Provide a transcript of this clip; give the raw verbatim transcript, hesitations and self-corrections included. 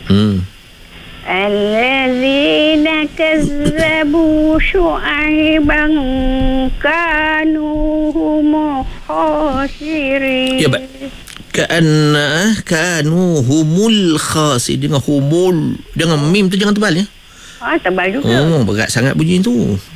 Hmm. Allazina kazzabu syu'aiban kanu humu khasirin. Ya, baik. Ka'anna kanu humul khasir. Dengan humul. Dengan mim tu jangan tebal ya. Ah, tebal juga. Oh, berat sangat bunyi tu.